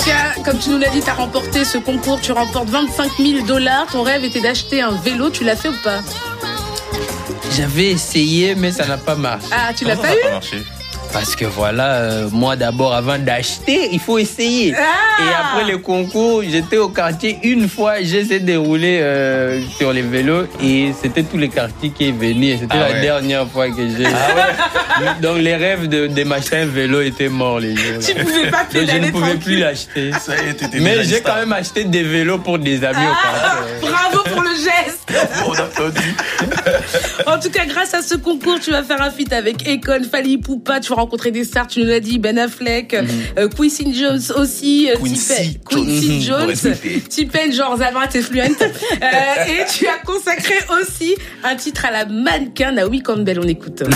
cas, comme tu nous l'as dit, tu as remporté ce concours, tu remportes $25 000. Ton rêve était d'acheter un vélo, tu l'as fait ou pas? J'avais essayé, mais ça n'a pas marché. Ah, tu l'as pas eu? Parce que voilà, moi d'abord, avant d'acheter, il faut essayer. Et après le concours, j'étais au quartier une fois, j'ai essayé de rouler sur les vélos et c'était tous les quartiers qui est venu. C'était la dernière fois que j'ai... Donc les rêves de m'acheter un vélo étaient morts les jours. Tu pouvais pas pédaler. Donc je ne pouvais plus l'acheter. Mais j'ai quand même acheté des vélos pour des amis au quartier. Bravo pour le geste. On applaudit. En tout cas, grâce à ce concours, tu vas faire un feat avec Akon, Fally Ipupa, tu vas rencontrer des stars, tu nous l'as dit, Ben Affleck, Quincy Jones aussi, Quincy Jones, T-Pain, genre Zama, t'es fluent. Et tu as consacré aussi un titre à la mannequin Naomi Campbell, on écoute.